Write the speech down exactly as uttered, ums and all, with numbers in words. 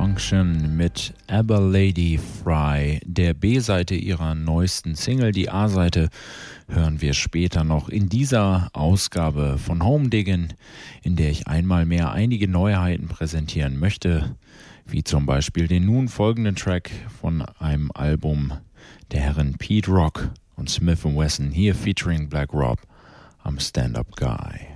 Function mit Aber Lady Fry, der B-Seite ihrer neuesten Single. Die A-Seite hören wir später noch in dieser Ausgabe von Home Diggin', in der ich einmal mehr einige Neuheiten präsentieren möchte, wie zum Beispiel den nun folgenden Track von einem Album der Herren Pete Rock und Smith and Wesson, hier featuring Black Rob am Stand-Up Guy.